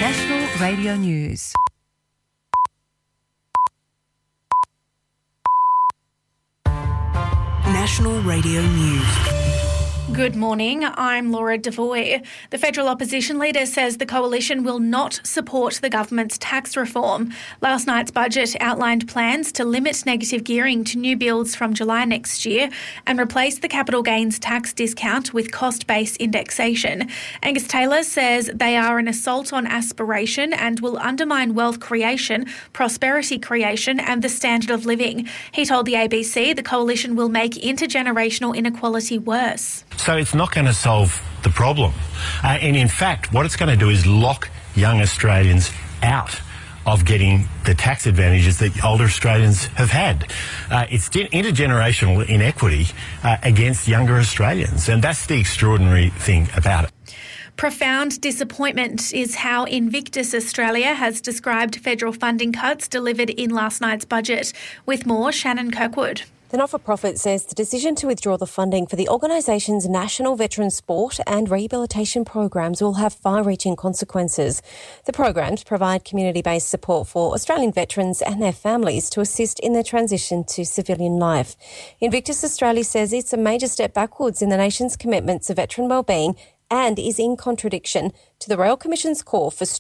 National Radio News. National Radio News. Good morning, I'm Laura Devoy. The federal opposition leader says the coalition will not support the government's tax reform. Last night's budget outlined plans to limit negative gearing to new builds from July next year and replace the capital gains tax discount with cost-based indexation. Angus Taylor says they are an assault on aspiration and will undermine wealth creation, prosperity creation and the standard of living. He told the ABC the coalition will make intergenerational inequality worse. So it's not going to solve the problem. And in fact, what it's going to do is lock young Australians out of getting the tax advantages that older Australians have had. It's intergenerational inequity against younger Australians, and that's the extraordinary thing about it. Profound disappointment is how Invictus Australia has described federal funding cuts delivered in last night's budget. With more, Shannon Kirkwood. The not-for-profit says the decision to withdraw the funding for the organisation's national veteran sport and rehabilitation programs will have far-reaching consequences. The programs provide community-based support for Australian veterans and their families to assist in their transition to civilian life. Invictus Australia says it's a major step backwards in the nation's commitment to veteran wellbeing and is in contradiction to the Royal Commission's call for